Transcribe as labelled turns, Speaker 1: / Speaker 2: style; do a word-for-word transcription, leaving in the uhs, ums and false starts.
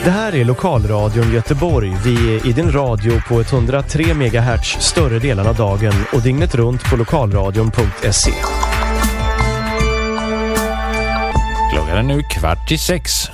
Speaker 1: Det här är Lokalradion Göteborg. Vi är i din radio på etthundratre megahertz större delen av dagen och dygnet runt på lokalradion punkt se.
Speaker 2: Klockan är nu kvart i sex.